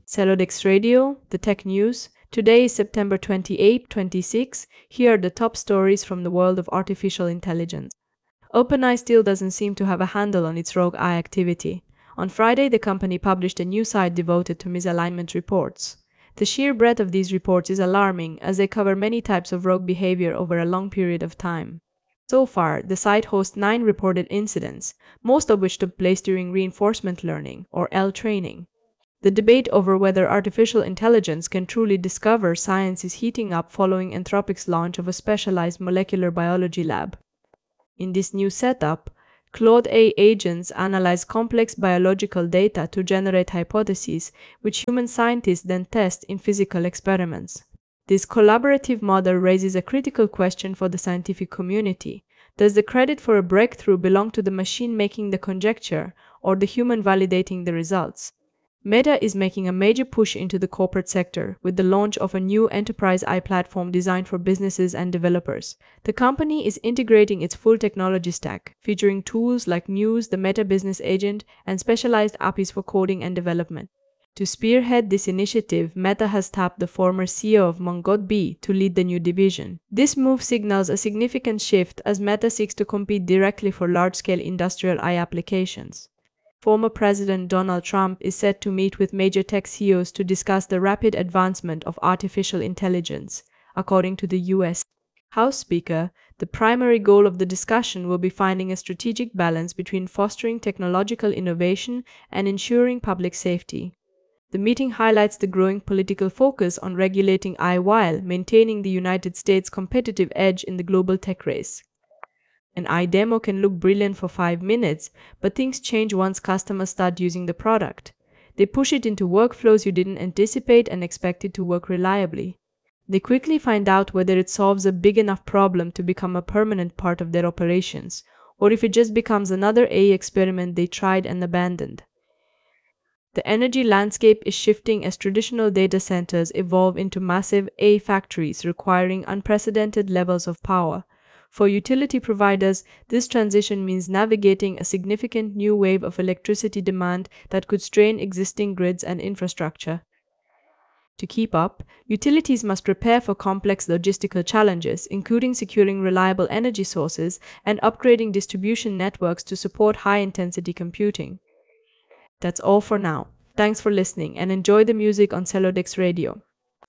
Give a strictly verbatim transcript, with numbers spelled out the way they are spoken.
Celodex Radio, the tech news. Today is September twenty-eighth, twenty-six. Here are the top stories from the world of artificial intelligence. OpenAI still doesn't seem to have a handle on its rogue A I activity. On Friday, the company published a new site devoted to misalignment reports. The sheer breadth of these reports is alarming, as they cover many types of rogue behavior over a long period of time. So far, the site hosts nine reported incidents, most of which took place during reinforcement learning, or L training. The debate over whether artificial intelligence can truly discover science is heating up following Anthropic's launch of a specialized molecular biology lab. In this new setup, Claude A I agents analyze complex biological data to generate hypotheses, which human scientists then test in physical experiments. This collaborative model raises a critical question for the scientific community. Does the credit for a breakthrough belong to the machine making the conjecture, or the human validating the results? Meta is making a major push into the corporate sector with the launch of a new enterprise A I platform designed for businesses and developers. The company is integrating its full technology stack, featuring tools like Muse, the Meta Business Agent, and specialized A P Is for coding and development. To spearhead this initiative, Meta has tapped the former C E O of MongoDB to lead the new division. This move signals a significant shift as Meta seeks to compete directly for large-scale industrial A I applications. Former President Donald Trump is set to meet with major tech C E Os to discuss the rapid advancement of artificial intelligence, according to the U S House Speaker. The primary goal of the discussion will be finding a strategic balance between fostering technological innovation and ensuring public safety. The meeting highlights the growing political focus on regulating A I while maintaining the United States' competitive edge in the global tech race. An A I demo can look brilliant for five minutes, but things change once customers start using the product. They push it into workflows you didn't anticipate and expect it to work reliably. They quickly find out whether it solves a big enough problem to become a permanent part of their operations, or if it just becomes another A I experiment they tried and abandoned. The energy landscape is shifting as traditional data centers evolve into massive A I factories requiring unprecedented levels of power. For utility providers, this transition means navigating a significant new wave of electricity demand that could strain existing grids and infrastructure. To keep up, utilities must prepare for complex logistical challenges, including securing reliable energy sources and upgrading distribution networks to support high-intensity computing. That's all for now. Thanks for listening and enjoy the music on Celodex Radio.